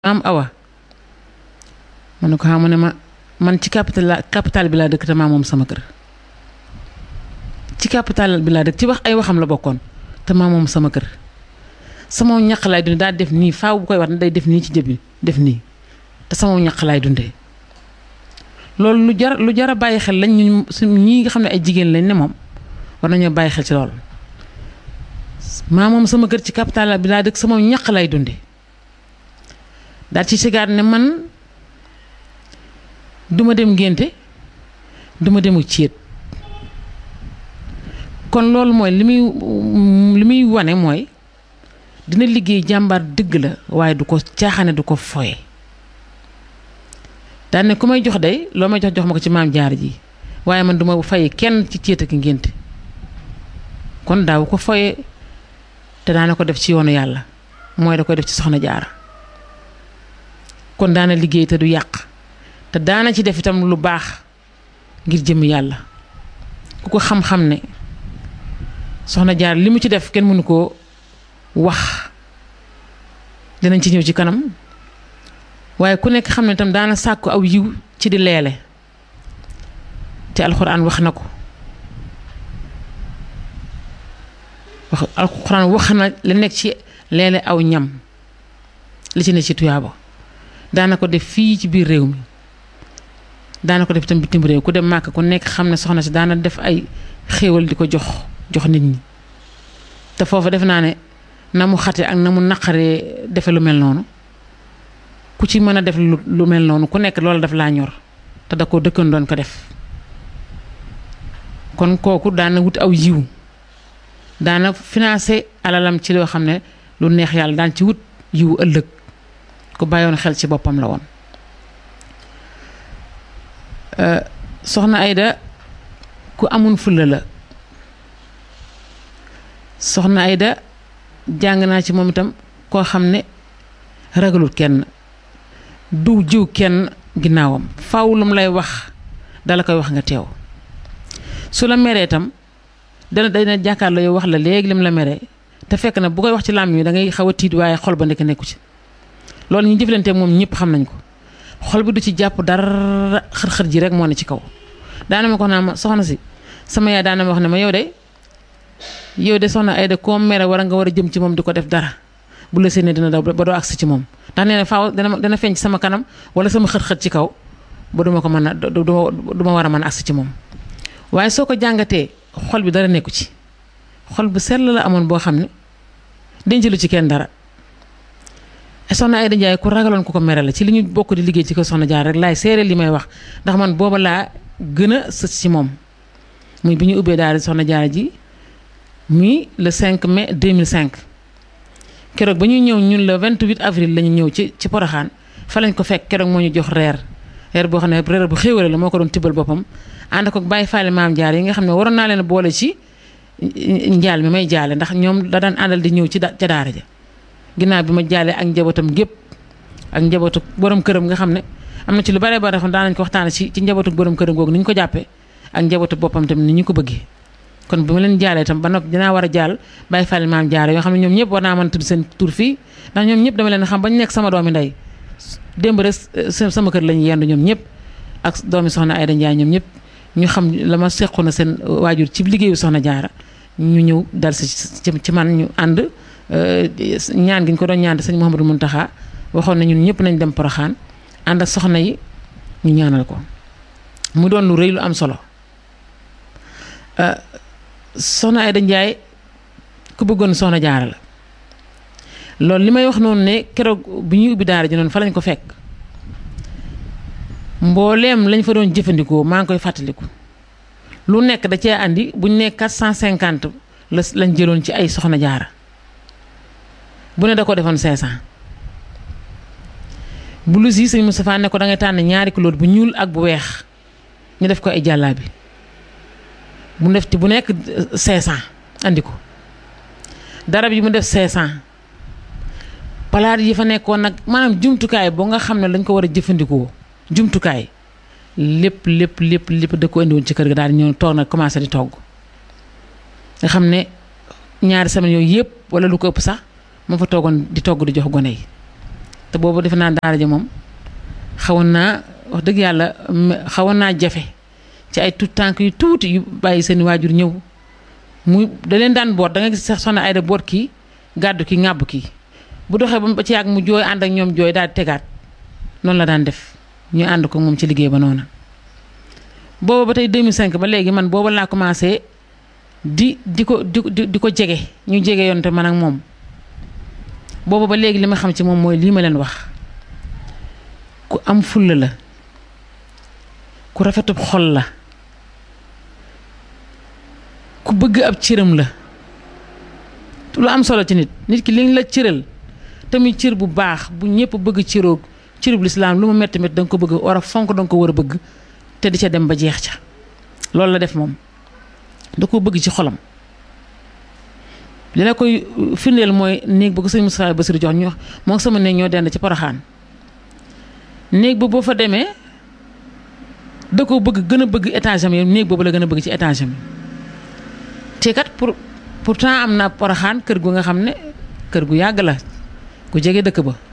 maam Awa ma ne ko mu ne ma man ci capital bi laa dëkk te maa moom sama kër ci capital bi laa dëkk ci wax ay waxam la bokkoon te maa moom sama kër sama ñaq laay dundee daa def nii faaw bu koy wax day def nii ci jëb bi def nii te sama ñaq laay dundee loolu lu jar a bàyyi xel lañ ñu ñii nga xam ne ay jigéen lañ ne moom war nañoo bàyyi xel ci loolu maa moom sama kër ci capital bi laa dëkk sama ñaq laay dundee daal ci sigaat ne man duma dem ngénte duma demu céet kon loolu mooy li muy wane mooy dina liggéey jàmbaar dëgg la waaye du ko caaxaane du ko foye daan ne ku may jox day loo may jox ma ko ci maam jaar ji waaye man duma faye kenn ci céet ak ngénte kon daaw ko foye te daana ko def ci yoonu yàlla mooy da koy def ci soxna jaara kon daana liggéey te du yàq te daana ci def itam lu baax ngir jëm yàlla ku ko xam-xam ne soxna jaar li mu ci def kenn mënu koo wax dinañ ci ñëw ci kanam waaye ku nekk xam ne itam daana sàkku aw yiw ci di leele te alxuraan wax na ko alxuraan wax na li nekk ci leele aw ñam li ci ne ci tuyaaba daana ko def fii ci biir réew mi daana ko def itam bitim réew ku dem màkk ku nekk xam ne soxna si daana def ay xéewal di ko jox nit ñi te foofu def naa ne na mu xate ak na mu naqaree defe lu mel noonu ku ci mën a def lu mel noonu ku nekk loolu daf laa ñor te da ko dëkkan doon ko def kon kooku daana wut aw yiw daana financé alalam ci loo xam ne lu neex yàlla daan ci wut yiw ëllëg ku bàyyoon xel ci boppam la woon soxna Ayda ku amun fulla la soxna Ayda jàng naa ci moom itam koo xam ne ragalul kenn du jiw kenn ginnaawam faaw lu mu lay wax dala koy wax nga teew su la meree itam dana jàkkaarloo yow wax la léegi lim la meree te fekk na bu koy wax ci làmmiñ wi da ngay xaw a tiit waaye xol ba nekku ci loolu ñu jëflante moom ñëpp xam nañ ko xol bi du ci jàpp dara xër-xër ji rek moo ne ci kaw daana ma ko naa ma soxna si sama yaay daana ma wax ne ma yow de soxna Ayda koo mere war a jëm ci moom di ko def dara bu la séenee dina daw ba doo agsi ci moom ndax nee na faaw dana feeñ ci sama kanam wala sama xër-xër ci kaw ba duma ko mën a duma war a mën a agsi ci moom waaye soo ko jàngatee xol bi dara nekku ci xol bu sell la amoon boo xam ne dencalu ci kenn dara soxna Ayda Njaay ku ragaloon ku ko mere la ci li ñu bokk di liggéey ci ko soxna jaar rek laay seere li may wax ndax man booba laa gën a sës ci moom muy bi ñu ubbee daal soxna jaar ji muy le 5 mai 2005 keroog ba ñuy ñëw ñun le 28 avril la ñu ñëw ci Poroxaan fa lañ ko fekk keroog moo ñu jox reer boo xam ne reer bu xéewale la moo ko doon tibbal boppam ànd ko bàyyi faale maam jaar yi nga xam ne waroon naa leen boole ci njaal mi may jaale ndax ñoom da daan àndal di ñëw ca daara ja ginnaaw bi ma jaalee ak njabootam gépp ak njabootu borom këram nga xam ne am na ci lu bare bare xam daan nañ ko waxtaane ci njabootu borom këram googu ni ñu ko jàppee ak njabootu boppam tamit ni ñu ko bëggee kon bi ma leen jaalee tam ba noppi dinaa war a jaal bàyyi fàlle maam jaare yoo xam ne ñoom ñëpp war naa mën a tudd seen tur fii ndax ñoom ñëpp dama leen xam bañ nekk sama doomi ndey démb rek sama kër lañu yendu ñoom ñëpp ak doomi soxna Ayda Njaay ñoom ñëpp ñu xam la ma seqoon na seen waajur ci liggéeyu soxna jaara ñu ñëw dal si ci man ñu ànd ñaan gi ñu ko doon ñaan sëñ Mouhamadou Mountakha waxoon na ñun ñëpp nañ dem Poroxaan ànd ak soxna yi ñu ñaanal ko mu doon lu rëy lu am solo soxna Ayda Njaay ku bëggoon soxna jaara la loolu li may wax noonu ne keroog bi ñuy ubbi daara ji noonu fa lañ ko fekk mbooleem lañ fa doon jëfandikoo maa ngi koy fàttaliku lu nekk da cee andi buñ ne 450 lañ jëloon ci ay soxna jaara bu ne da ko defoon 500 blouse yi sëñ Moustapha ne ko da ngay tànn ñaari couleur bu ñuul ak bu weex ñu def ko ay jàllaabi bu nekk 500 andi ko darab yi mu def 500 palaat yi fa nekkoon nag maanaam jumtukaay boo nga xam ne lañ ko war a jëfandikoo jumtukaay lépp da ko indi woon ci kër ga daal di ñëw toog nag commencé di togg nga xam ne ñaari semaine yooyu yëpp wala lu ko ëpp sax ma fa toogoon di togg di jox gone yi te boobu defe naa daara ja moom xawoon naa wax dëgg yàlla xawoon naa jafe ci ay tout tànk yu tuuti yu bàyyi seen waajur ñëw muy da leen daan boot da nga gis sax soxna Ayda boot kii gàddu ki ŋàbb kii bu doxee ba ci yàgg mu jooy ànd ak ñoom jooy daal di tegaat noonu la daan def ñu ànd ko moom ci liggéey ba noona booba ba tey 2005 ba léegi man booba laa commencé di ko jege ñu jege yoon te man ak moom booba ba léegi li ma xam ci moom mooy lii ma leen wax ku am fulla la ku rafetub xol la ku bëgg ab cëram la lu am solo ci nit ki liñ la cëral tamit cër bu baax bu ñëpp bëgg cëroog cërub lislaam lu mu metti metti da nga ko bëgg war a fonk da nga ko war a bëgg te di ca dem ba jeex ca loolu la def moom da ko bëgg ci xolam li la koy firndeel mooy néeg ba ko sëñ Moustapha Bassirou jox ñu moo sama néeg ñoo dend ci Poroxaan néeg ba boo fa demee da ko bëgg gën a bëgg étage am yi néeg boobu la gën a bëgg ci étage am te kat pourtant am na Poroxaan kër gu nga xam ne kër gu yàgg la gu jege dëkk ba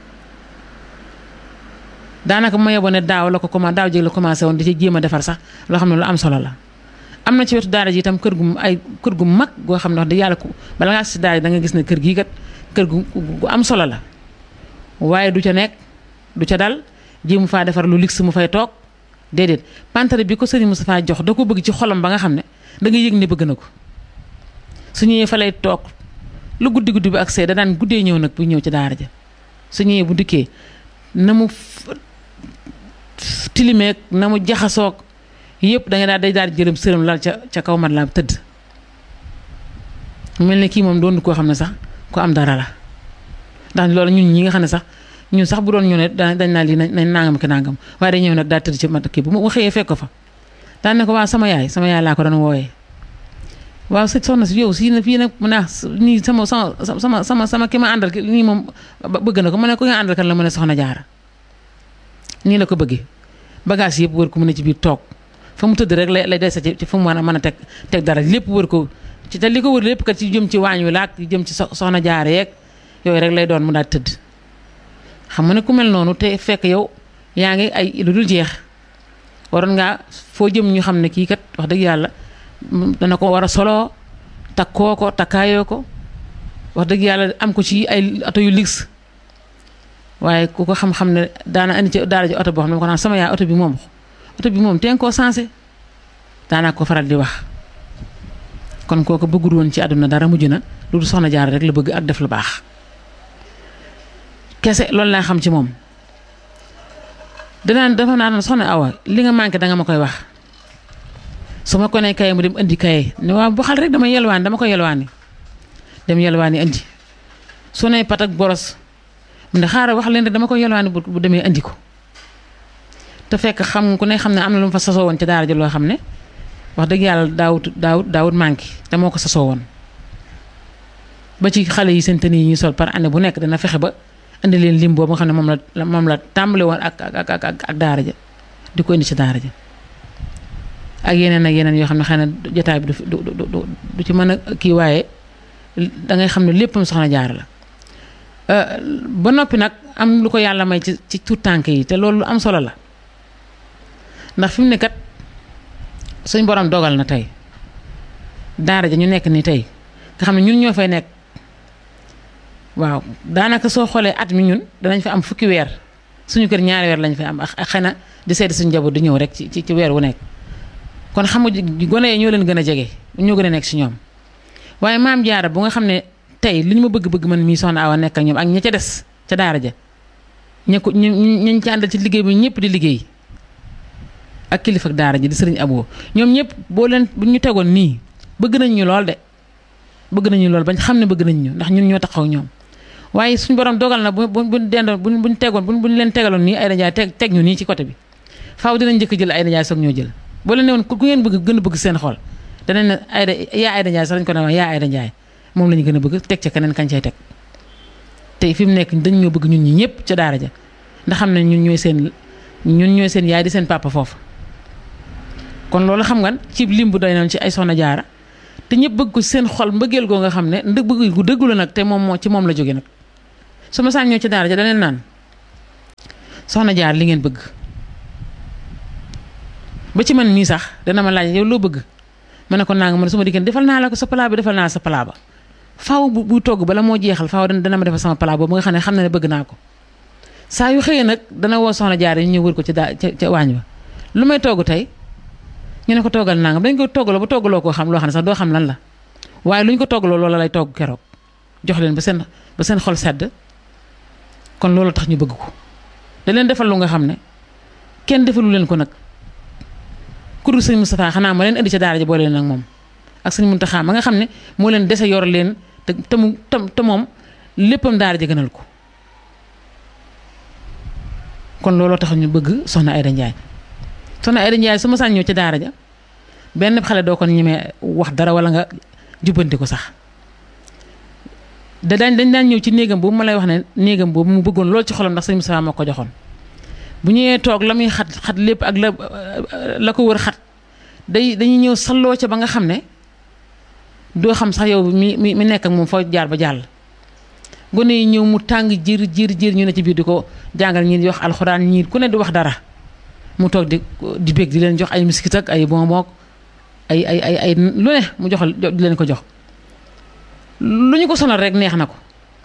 daanaka ma yeboo ne daaw jéeg la commencé woon di ci jéem a defar sax loo xam ne lu am solo la am na ci wetu daara ji itam kër gu mag goo xam ne wax dëgg yàlla ko bala ngaa si daara ji da nga gis ne kër gii kat kër gu am solo la waaye du ca nekk du ca dal jéemu faa defar lu luxe mu fay toog déedéet pantare bi ko sëriñ Moustapha jox da ko bëgg ci xolam ba nga xam ne da nga yëg ne bëgg na ko su ñëwee fa lay toog lu guddi bi ak see da daan guddee ñëw nag bu ñëw ci daara ja su ñëwee bu dikkee na mu tilimeeg na mu jaxasoog yëpp da nga daal di jëlëm sërëm lal ca kaw mat la tëdd mel ne kii moom doon koo xam ne sax ko am dara la ndax loolu ñun ñi nga xam ne sax ñun sax bu doon ñu ne dañ naa lii nañ nangam ki nangam waaye day ñëw nag daal tëdd ci mat kii bu ma xëyee fekk ko fa daan ne ko waaw sama yaay laa ko doon wooyee waaw soxna si yow si na fii nag mu ne nii sama ki ma àndal nii moom bëgg na ko mu ne ko nga àndal kan la mu ne soxna Jaara nii la ko bëggee bagage yëpp wër ko mu ne ci biir toog fa mu tëdd rek lay des ci fa mu mën a teg dara lépp wër ko ci te li ko wër lépp kat ci jëm ci waañ wi laak jëm ci soxna Jaara yeeg yooyu rek lay doon mu daal tëdd xam nga ne ku mel noonu te fekk yow yaa ngi ay lu dul jeex waroon ngaa foo jëm ñu xam ne kii kat wax dëgg yàlla dana ko war a soloo takkoo ko takkaayoo ko wax dëgg yàlla am ko ci ay oto yu luxe waaye ku ko xam-xam ne daana andi ci daara ji oto boo xam ne ko naan sama yaay oto bi moom teen koo sensé daanaa ko faral di wax kon kooku bëggul woon ci àdduna dara mujj na lu du soxna Jaara rek la bëgg ak def lu baax kese loolu laa xam ci moom dafa naan soxna Awa li nga manqué danga ma koy wax su ma ko nee kaye mu dem indi kaye ne waaw bu xal rek dama ko yelwaani dem yelwaani indi su ne pat ak boros mu ne xaaral wax leen rek dama ko yelwaani bu demee indi ko te fekk xam ku ne xam ne am na lu mu fa sasoo woon ci daara ji loo xam ne wax dëgg yàlla daawut manqué te moo ko sasoo woon ba ci xale yi seen tenue yi ñuy sol par année bu nekk dana fexe ba indi leen lim boobu nga xam ne moom la tàmbale woon ak daara ja di ko indi ci daara ja ak yeneen yoo xam ne xëy na jotaay bi du ci mën a kii waaye da ngay xam ne léppam soxna Jaara la ba noppi nag am lu ko yàlla may ci tuut tànk yi te loolu lu am solo la ndax fi mu ne kat suñ borom dogal na tey daara ja ñu nekk ni tey nga xam ne ñun ñoo fay nekk waaw daanaka soo xoolee at mi ñun danañ fa am fukki weer suñu kër ñaari weer lañ fay am ak xëy na di seeti suñu njaboot di ñëw rek ci weer wu nekk kon xam nga gone yi ñoo leen gën a jege ñoo gën a nekk si ñoom waaye maam Jaara bu nga xam ne tey li ñu ma bëgg man mii soxna Awa nekk ak ñoom ak ña ca des ca daara ja ñu ci àndal ci liggéey bi ñëpp di liggéey ak kilifa ak daara ji di sëriñ Abo ñoom ñëpp boo leen bu ñu tegoon nii bëgg nañ ñu lool de bëgg nañu lool bañ xam ne bëgg nañ ñu ndax ñun ñoo taxaw ñoom waaye suñu borom dogal na buñ dendoon buñ tegoon buñ leen tegaloon nii Ayda Njaay teg ñu nii ci côté bi faaw dinañ njëkk jël Ayda Njaay soog ñoo jël boo leen ne woon ku ngeen bëgg gën a bëgg seen xol danañ ne Ayda Njaay sax dañ ko ne wax yaa Ayda Njaay moom la ñu gën a bëgg teg ca keneen kañ cay teg tey fi mu nekk dañ ñoo bëgg ñun ñi ñëpp ca daara ja ndax xam ne ñun ñooy seen yaay di seen papa foofu kon loolu xam nga ci lim bu doy noonu ci ay soxna Jaara te ñëpp bëgg ko seen xol mbëggeel goo nga xam ne bëgg gu dëggu la nag te moom moo ci moom la jóge nag su ma saan ñëw ci daara ja daneen naan soxna jaar li ngeen bëgg ba ci man mii sax dana ma laaj yow loo bëgg ma ne ko naa nga ma ne su ma diggéen defal naa la ko sa plat bi defal naa sa plat ba faaw bu togg bala moo jeexal faaw dana ma defal sama plat boobu nga xam ne bëgg naa ko saa yu xëyee nag dana woo soxna jaar yi ñu ñëw wër ko ca waañ ba lu may togg tey ñu ne ko toggal nangam dañ ko toggaloo ba toggaloo koo xam loo xam ne sax doo xam lan la waaye lu ñu ko toggaloo loola lay togg keroog jox leen ba seen xol sedd kon loolu tax ñu bëgg ko da leen defal lu nga xam ne kenn defalu leen ko nag kuréel sëñ Moustapha xanaa ma leen indi ca daara ji boole leen ak moom ak sëñ Muntaxa ma nga xam ne moo leen dese yor leen te moom léppam daara ji gënal ko kon looloo tax ñu bëgg soxna Aïda Ndiaye. soxna Aïda Ndiaye su ma saan ñëw ca daara ja benn xale doo ko ñemee wax dara wala nga jubbanti ko sax dañ daan ñëw ci néegam boobu ma lay wax ne néegam boobu mu bëggoon lool ci xolam ndax sëñ Moustapha moo ko joxoon. bu ñëwee toog la muy xat lépp ak la ko wër xat dañuy ñëw salloo ca ba nga xam ne doo xam sax yow mi nekk ak moom foo jaar ba jàll. gone yi ñëw mu tàng jir ñu ne ci biir di ko jàngal ñii di wax alxuraan ñii ku ne di wax dara mu toog di bég di leen jox ay miskit ak ay bonbon ay lu ne mu joxal di leen ko jox. lu ñu ko sonal rek neex na ko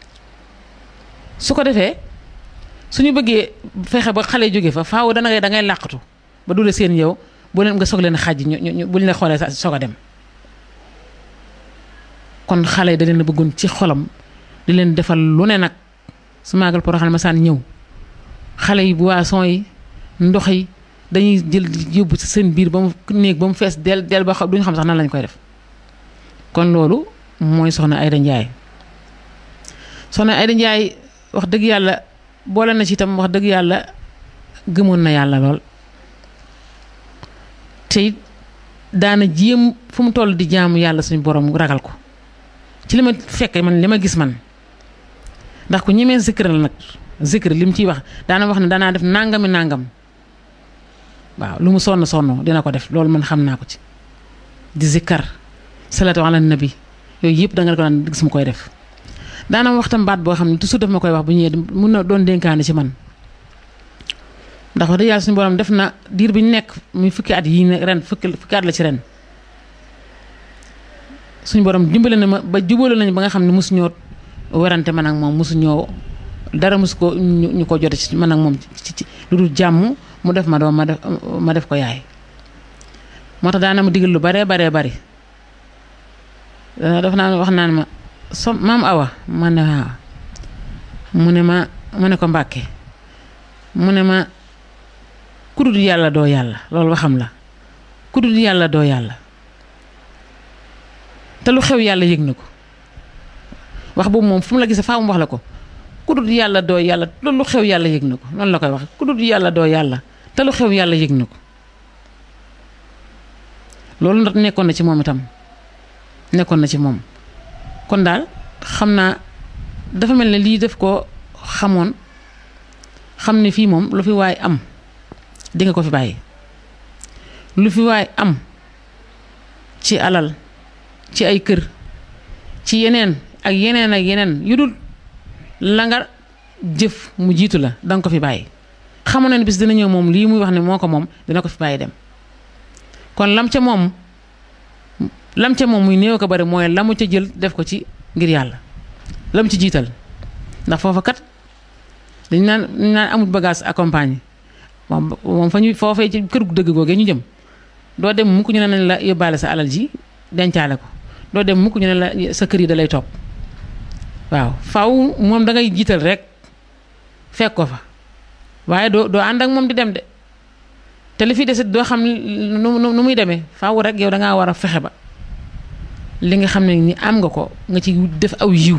su ko defee. suñu bëggee fexe ba xale jóge fa faaw da ngay làqatu ba dule seen yow bu leen nga soog leen xàjj ñu bu ñu la xoolee soog a dem kon xale yi da leen a bëggoon ci xolam di leen defal lu ne nag su maagal Porokhane ma saan ñëw xale yi boisson yi ndox yi dañuy jël yóbbu ci seen biir ba mu néeg ba mu fees del ba duñu xam sax nan lañ koy def kon loolu mooy soxna Aïda Ndiaye. soxna Aïda Ndiaye wax dëgg yàlla boole na ci itam wax dëgg yàlla gëmoon na yàlla lool te daana jéem fu mu toll di jaamu yàlla suñu borom ragal ko ci li ma fekkee man li ma gis man ndax ku ñemee zikr la nag zikr li mu ciy wax daana wax ne danaa def nangam waaw lu mu sonn dina ko def loolu man xam naa ko ci di zikkar salatu ala nabi yooyu yëpp da nga ko daan gis mu koy def. daana waxtam baat boo xam ne toujours daf ma koy wax bu ñëwee mun na doon dénkaane ci man ndax wax dëgg yàlla suñu borom def na diir bi ñu nekk muy fukki at yii ren fukki at la ci ren suñu borom dimbale na ma ba jubóole nañu ba nga xam ne mosu ñoo werante man ak moom mosu ñoo dara mosu ko ñu ko jote ci man ak moom ci lu dul jàmm mu def ma doom ma def ko yaay moo tax daana ma digal lu baree bari daf naa wax naan ma maam Awa ma ne waaw mu ne ko Mbàkke mu ne ma kudul yàlla doo yàlla loolu waxam la kudul yàlla doo yàlla te lu xew yàlla yëg na ko wax boobu moom fu mu la gisee faa mu wax la ko kudul yàlla doo yàlla loolu lu xew yàlla yëg na ko noonu la koy wax kudul yàlla doo yàlla te lu xew yàlla yëg na ko loolu ndax nekkoon na ci moom itam nekkoon na ci moom. kon daal xam naa dafa mel ne lii def ko xamoon xam ne fii moom lu fi waay am di nga ko fi bàyyi lu fi waay am ci alal ci ay kër ci yeneen ak yeneen yu dul la nga jëf mu jiitu la danga ko fi bàyyi xamoon na ne bis dina ñëw moom lii muy wax ne moo ko moom dina ko fi bàyyi dem kon lam ca moom muy néew ko bari mooy la mu ca jël def ko ci ngir yàlla la mu ci jiital ndax foofa kat dañ naan amul bagage accompagné moom fa ñu foofee ci kër gu dëgg googee ñu jëm doo dem mukk ñu ne nañ la yóbbaale sa alal ji dencaale ko doo dem mukk ñu ne la sa kër yi da lay topp waaw faaw moom da ngay jiital rek fekk ko fa waaye doo ànd ak moom di dem de te li fi desit doo xam nu muy demee faaw rek yow dangaa war a fexe ba li nga xam ne ni am nga ko nga ci def aw yiw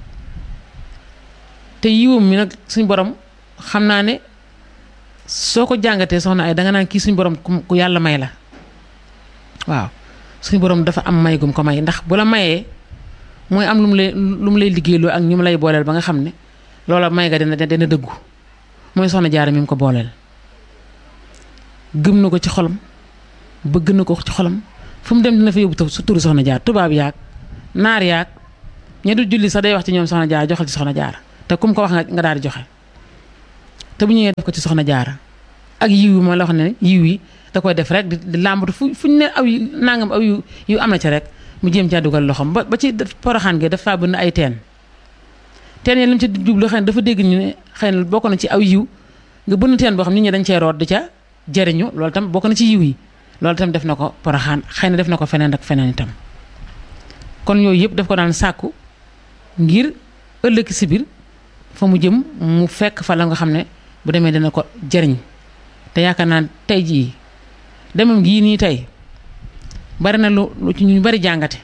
te yiwam mi nag suñu borom xam naa ne soo ko jàngatee soxna ay danga naan kii suñu borom ku yàlla may la waaw suñu borom dafa am may gum ko may ndax bu la mayee mooy am lu mu lay liggéeyloo ak ñu mu lay booleel ba nga xam ne loola may nga dina dëggu mooy soxna Jaara mi mu ko booleel gëm na ko ci xolam bëgg na ko ci xolam fu mu dem dina fa yóbbu su turu soxna Jaara tubaab yaag naar yaag ña du julli sax day wax ci ñoom soxna Jaara joxal ci soxna Jaara te kum ko wax nga daal di joxe te bu ñëwee def ko ci soxna jaara ak yiw yi ma la wax ne yiw yi da koy def rek di làmbatu fuñ ne aw nangam aw yu am na ci rek mu jéem caa dugal loxoom ba ci Poroxaan gi dafa bënn ay teen yi li mu ci jublu xëy na dafa dégg ñu ne xëy na bokk na ci aw yiw nga bënn teen boo xam nit ñi dañ cee root di ca jëriñu loolu tam bokk na ci yiw yi loolu tam def na ko Poroxaan xëy na def na ko feneen ak feneen itam kon yooyu yëpp daf ko daan sàkku ngir ëllëg si biir fa mu jëm mu fekk fa la nga xam ne bu demee dina ko jëriñ te yaakaar naa tey jii demam gii nii tey bari na lu ci ñu bari jàngate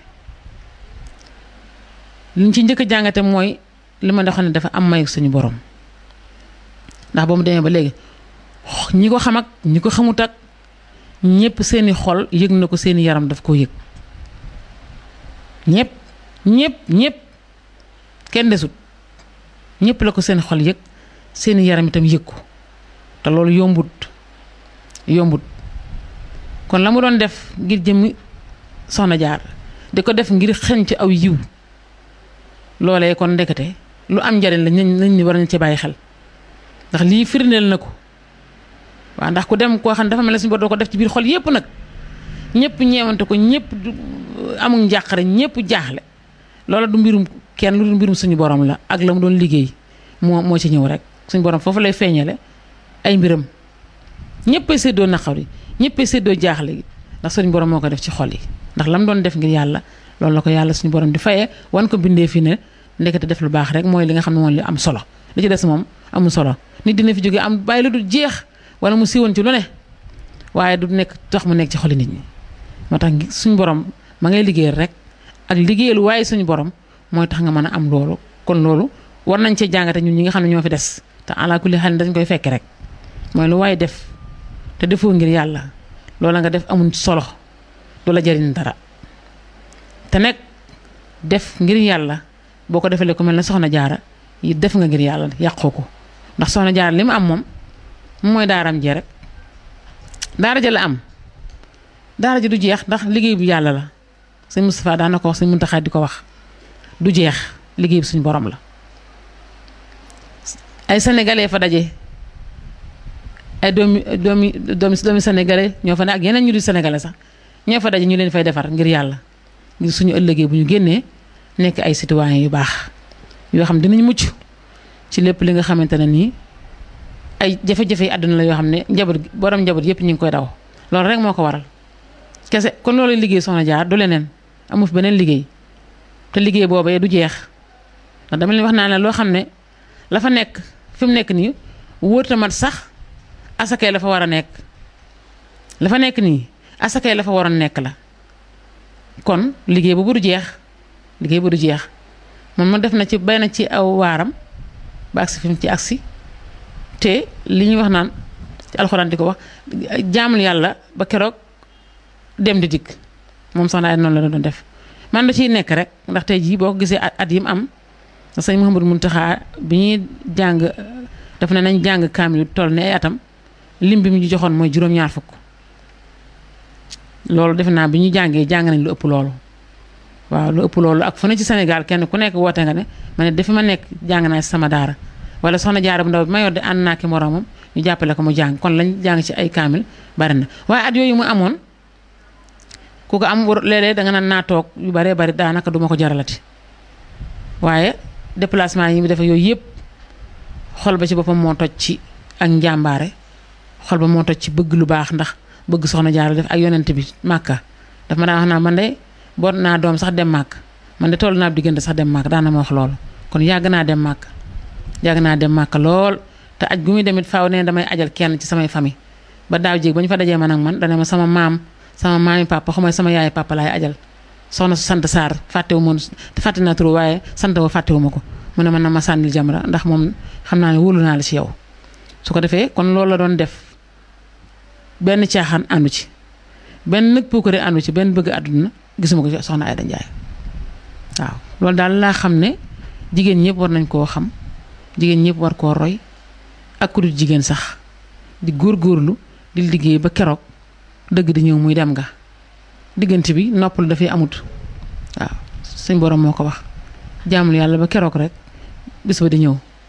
liñ ci njëkk a jàngate mooy li ma xam ne dafa am mayu suñu borom ndax ba mu demee ba léegi ñi ko xam ak ñi ko xamut ak ñëpp seeni xol yëg na ko seeni yaram daf koo yëg ñëpp kenn desut ñëpp la ko seen xol yëg seeni yaram itam yëg ko te loolu yombut kon la mu doon def ngir jëmmi soxna jaar di ko def ngir xeñ ci aw yiw loolee kon ndekete lu am njariñ la nañ ni war nañ ci bàyyi xel ndax lii firndeel na ko waaw ndax ku dem koo xam ne dafa mel ne suñu bor doo ko def ci biir xol yépp nag ñëpp ñeewante ko ñëpp amul njàqare ñëpp jaaxle loola du mbirum kenn lu du mbirum suñu borom la ak la mu doon liggéey moo ci ñëw rek suñu borom foofu lay feeñale ay mbiram ñëppay séddoo naqar yi ñëppay séddoo jaaxle gi ndax suñu borom moo ko def ci xol yi ndax la mu doon def ngir yàlla loolu la ko yàlla suñu borom di fayee wan ko bindee fi ne ndekete def lu baax rek mooy li nga xam ne mooy li am solo li ci des moom amul solo nit dina fi jóge am bàyyi lu du jeex wala mu siiwoon ci lu ne waaye du nekk tax mu nekk ci xoli nit ñi moo tax suñu borom ma ngay liggéeyal rek ak liggéeyal waaye suñu borom mooy tax nga mën a am loolu kon loolu war nañ cee jàngate ñun ñi nga xam ne ñoo fi des te ala kulli xel dañ koy fekk rek mooy lu waaye def te defoo ngir yàlla loola nga def amul solo du la jëriñ dara te nag def ngir yàlla boo ko defalee ku mel ne soxna jaara yi def nga ngir yàlla yàqoo ko ndax soxna jaara li mu am moom mooy daaram jee rek daara ja la am daara ji du jeex ndax liggéey bu yàlla la sëñ Moustapha daan na ko wax sëñ Muntaxa di ko wax du jeex liggéey bi suñu borom la ay sénégalais fa daje ay doomi sénégalais ñoo fa ne ak yeneen ñu di sénégalais sax ñoo fa daje ñu leen fay defar ngir yàlla ngir suñu ëllëgee bu ñu génnee nekk ay citoyens yu baax yoo xam dinañ mucc ci lépp li nga xamante ne nii ay jafe-jafe yi àdduna la yoo xam ne borom njaboot yëpp ñu ngi koy daw loolu rek moo ko waral kese kon loolu liggéey soxna jaar du leneen amu fi beneen liggéey te liggéey boobee du jeex ndax dama leen wax naa ne loo xam ne la fa nekk fi mu nekk nii wóor ta mat sax asakay la fa war a nekk la fa nekk nii asakay la fa waroon nekk la kon liggéey boobu du jeex man ma def na ci bay na ci aw waaram ba agsi fi mu ci agsi te li ñuy wax naan ci alxuraan di ko wax jaamul yàlla ba keroog dem di dikk moom soxna ay noonu la doon def man da ciy nekk rek ndax tey jii boo ko gisee at yi mu am sëñ Mouhamadou Mountakha bi ñuy jàng daf ne nañ jàng kaamil toll ne ay atam lim bi mu ñu joxoon mooy juróom-ñaar fukk loolu defe naa bi ñu jàngee jàng nañ lu ëpp loolu waaw lu ëpp loolu ak fu ne ci Sénégal kenn ku nekk woote nga ne ma ne dafa ma nekk jàng naa ci sama daara wala soxna jaara bu ndaw bi ma yor de ànd naa ki moroomam ñu jàppale ko mu jàng kon lañ jàng ci ay kaamil bari na waaye at yooyu mu amoon ku ko am léeg-léeg danga naan naa toog yu baree bari daanaka duma ko jaralati waaye déplacement yi mu defe yooyu yëpp xol ba ci boppam moo toj ci ak njàmbaare xol ba moo toj ci bëgg lu baax ndax bëgg soxna jaara def ak yonent bi màkka daf ma daan wax naa man de boot naa doom sax dem màkk man de toll naa diggante sax dem màkk daana ma wax loolu kon yàgg naa dem màkk lool te aj gu muy demit faaw ne damay ajal kenn ci samay famille ba daaw jéeg ba ñu fa dajee man ak man dana ma sama maami papa xamay sama yaay papa laay ajal soxna su sant Sarr fàtte naa turu waaye sant wa fàttewu ma ko mu ne man na ma sànnil Jamra ndax moom xam naa ne wóolu naa la ci yow su ko defee kon loolu la doon def benn caaxaan àndu ci benn nag puukare àndu ci benn bëgg àdduna gisuma ko ci soxna Aïda Ndiaye waaw loolu daal laa xam ne jigéen ñëpp war nañ koo xam jigéen ñëpp war koo roy ak ku dul jigéen sax di góorgóorlu di liggéey ba keroog dëgg di ñëw muy dem nga diggante bi noppal dafay amut waaw suñ borom moo ko wax jaamul yàlla ba keroog rek bis ba di ñëw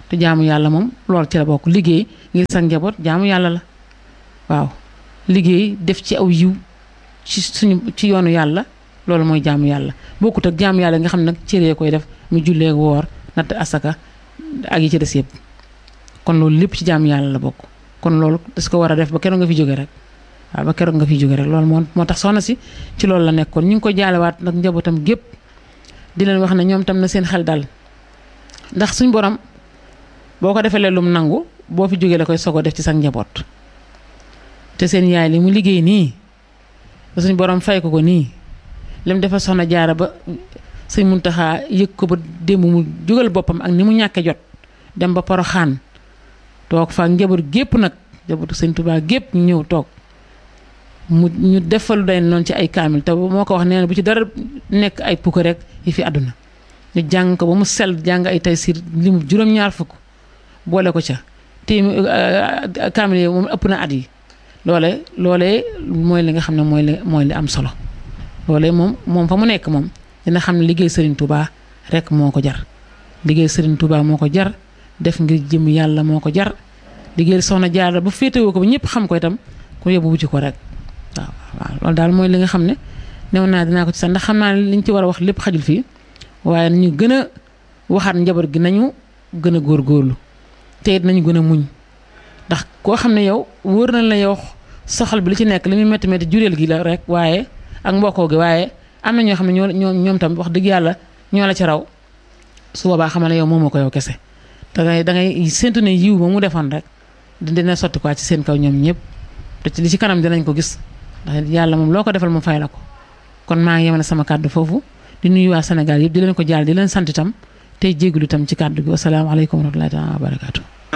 te jaamu yàlla moom loolu ci la bokk liggéey ngir sa njaboot jaamu yàlla la waaw liggéey def ci aw yiw ci yoonu yàlla loolu mooy jaamu yàlla bokkut ak jaamu yàlla nga xam ne nag cëree koy def mu jullee woor natt asaka ak yi ci des yëpp kon loolu lépp ci jaamu yàlla la bokk kon loolu das ko war a def ba keroog nga fi jóge rek waaw ba keroog nga fi jóge rek loolu moo tax soxna si ci loolu la nekkoon ñu ngi ko jaalewaat nag njabootam gépp di leen wax ne ñoom tam na seen xel dal ndax suñ borom boo ko defee lum nangu boo fi jógee la koy sogo def ci sa njaboot te seen yaay li mu liggéey nii ba suñ borom fay ko nii lim dafa soxna jaara ba sëñ Muntaxa yëg ko ba démb mu jógal boppam ak ni mu ñàkke jot dem ba Poroxaan toog fa njaboot gépp nag njabootu sëñ Tuubaa gépp ñu ñëw toog ñu defalu day noonu ci ay kaamil te moo ko wax nee na bu ci dara nekk ay pukk rek yi fi àdduna ñu jàng ko ba mu sell jàng ay Taysiir li mu juróom-ñaar fukk boole ko ca kaamil yi moom ëpp na at yi loolee mooy li nga xam ne mooy li am solo loolee moom fa mu nekk moom dina xam ne liggéey Serigne Touba rek moo ko jar liggéey Serigne Touba moo ko jar def ngir jëm yàlla moo ko jar liggéey soxna Jaara bu féetewoo ko ba ñëpp xam ko itam ku yóbbu wuti ko rek waaw loolu daal mooy li nga xam ne new naa dinaa ko ci sax ndax xam naa ne liñ ci war a wax lépp xajul fii waaye nañu gën a waxaat njaboot gi nañu gën a góorgóorlu te it nañu gën a muñ ndax koo xam ne yow wóor na la yow soxal bi li ci nekk li muy métti métti jureel gi la rek waaye ak mbokkoo gi waaye am na ñoo xam ne ñoom tam wax dëgg yàlla ñoo la ci raw su boobaa xamal ne yow moomoo ko yow kese dangay séntu ne yiw ba mu defoon rek dina sotti quoi ci seen kaw ñoom ñëpp te li ci kanam dinañ ko gis ndax yàlla moom loo ko defal mu fay la ko kon maa ngi yemale sama kàddu foofu di nuyu waa Sénégal yëpp di leen ko jaal di leen sant itam tey jégalu itam ci kàddu gi wasalaamaaleykum wa rahmatullahi taala wa barakaatu